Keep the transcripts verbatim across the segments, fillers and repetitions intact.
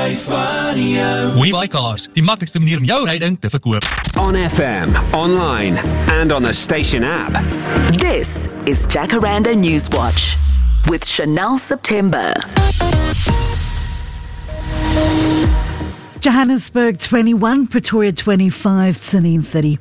WeBuyCars, die maklikste manier om jou ryding te verkoop. On F M, online and on the station app. This is Jacaranda Newswatch with Chanel September. Johannesburg twenty-one, Pretoria twenty-five, Tsenin thirty.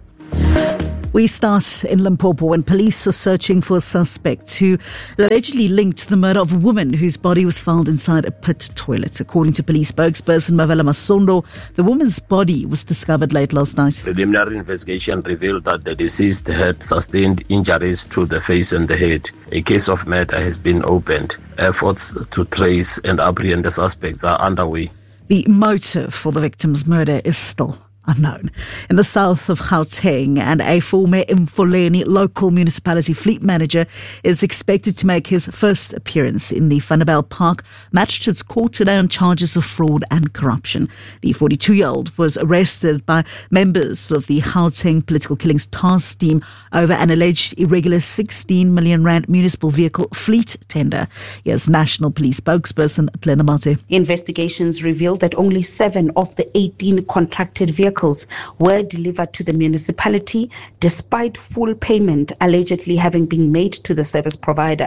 We start in Limpopo when police are searching for a suspect who allegedly linked the murder of a woman whose body was found inside a pit toilet. According to police spokesperson Mavela Masondo, the woman's body was discovered late last night. Preliminary investigation revealed that the deceased had sustained injuries to the face and the head. A case of murder has been opened. Efforts to trace and apprehend the suspects are underway. The motive for the victim's murder is still unknown. In the south of Gauteng, and a former Mfoleni local municipality fleet manager is expected to make his first appearance in the Vanderbijl Park Magistrates Court today on charges of fraud and corruption. The forty-two-year-old was arrested by members of the Gauteng Political Killings Task Team over an alleged irregular sixteen million rand municipal vehicle fleet tender. Here's National Police spokesperson Glenda Mate. Investigations revealed that only seven of the eighteen contracted vehicles were delivered to the municipality despite full payment allegedly having been made to the service provider.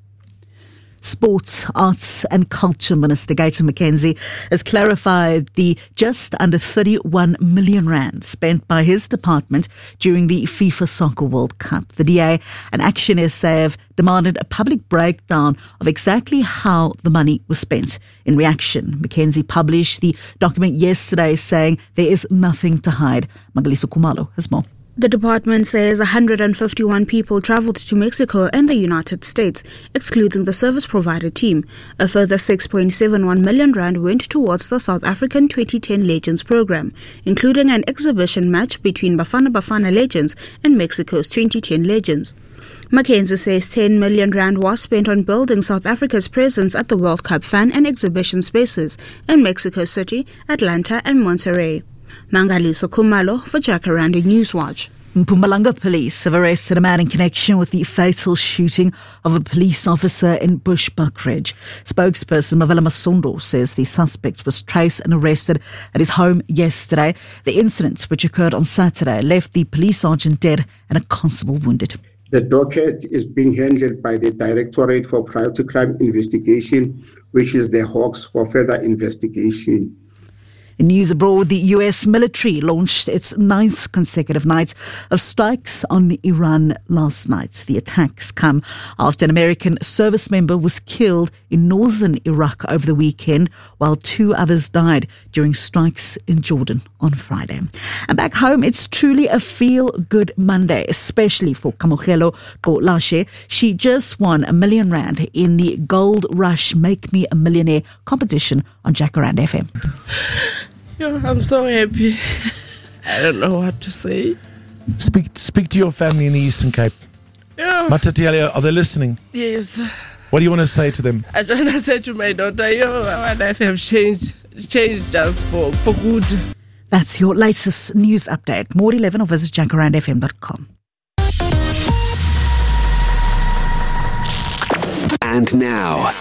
Sports, Arts and Culture Minister Gayton McKenzie has clarified the just under thirty-one million rand spent by his department during the FIFA Soccer World Cup. The D A and Action S A have demanded a public breakdown of exactly how the money was spent. In reaction, McKenzie published the document yesterday saying there is nothing to hide. Magaliso Kumalo has more. The department says one hundred fifty-one people travelled to Mexico and the United States, excluding the service provider team. A further six point seven one million rand went towards the South African twenty ten Legends program, including an exhibition match between Bafana Bafana Legends and Mexico's twenty ten Legends. Mackenzie says ten million rand was spent on building South Africa's presence at the World Cup fan and exhibition spaces in Mexico City, Atlanta and Monterrey. Mangaliso Kumalo for Jacaranda Newswatch. Mpumalanga police have arrested a man in connection with the fatal shooting of a police officer in Bushbuckridge. Spokesperson Mavela Masondo says the suspect was traced and arrested at his home yesterday. The incident, which occurred on Saturday, left the police sergeant dead and a constable wounded. The docket is being handled by the Directorate for Priority Crime Investigation, which is the Hawks for further investigation. In news abroad, the U S military launched its ninth consecutive night of strikes on Iran last night. The attacks come after an American service member was killed in northern Iraq over the weekend, while two others died during strikes in Jordan on Friday. And back home, it's truly a feel-good Monday, especially for Kamogelo Kolashe. She just won a million rand in the Gold Rush Make Me a Millionaire competition on Jacaranda F M. Yo, I'm so happy. I don't know what to say. Speak speak to your family in the Eastern Cape. Yeah. Matatiele, are they listening? Yes. What do you want to say to them? I just want to say to my daughter, yo, my life has changed, changed just for, for good. That's your latest news update. More at eleven or visit jacaranda f m dot com. And now,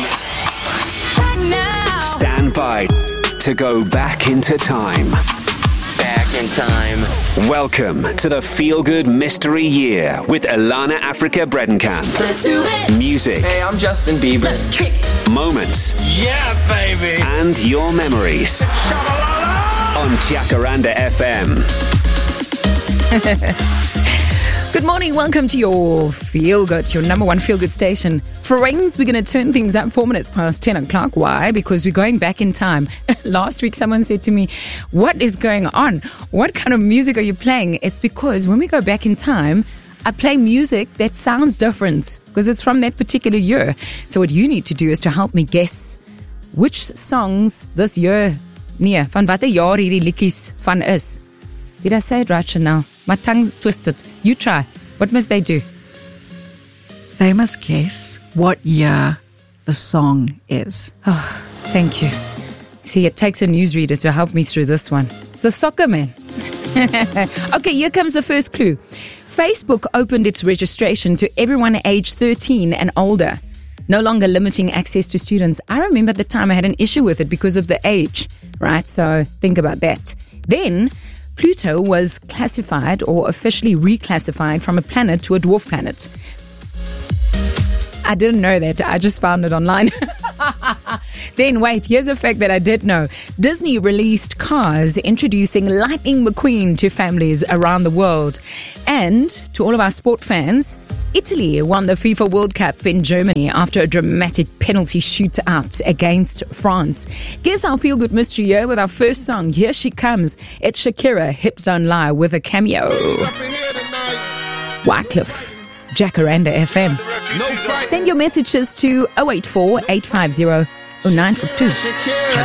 stand by to go back into time. Back in time. Welcome to the Feel Good Mystery Year with Elana Africa Bredenkamp. Let's do it. Music. Hey, I'm Justin Bieber. Let's kick. Moments. Yeah, baby. And your memories. On Jacaranda F M. Good morning, welcome to your Feel Good, your number one Feel Good station. Friends, we're going to turn things up four minutes past ten o'clock. Why? Because we're going back in time. Last week, someone said to me, what is going on? What kind of music are you playing? It's because when we go back in time, I play music that sounds different because it's from that particular year. So what you need to do is to help me guess which songs this year, nee, van watter jaar hierdie liedjies van is. Did I say it right, Chanel? My tongue's twisted. You try. What must they do? They must guess what year the song is. Oh, thank you. See, it takes a newsreader to help me through this one. It's a soccer man. Okay, here comes the first clue. Facebook opened its registration to everyone aged thirteen and older. no longer limiting access to students. I remember at the time I had an issue with it because of the age, right? So think about that. Then Pluto was classified or officially reclassified from a planet to a dwarf planet. I didn't know that. I just found it online. Then wait, here's a fact that I did know. Disney released Cars, introducing Lightning McQueen to families around the world. And to all of our sport fans, Italy won the FIFA World Cup in Germany after a dramatic penalty shootout against France. Guess our feel-good mystery here with our first song. Here she comes. It's Shakira, Hips Don't Lie, with a cameo. Wycliffe, Jacaranda F M. Send your messages to oh eight four, eight five zero, oh nine four two.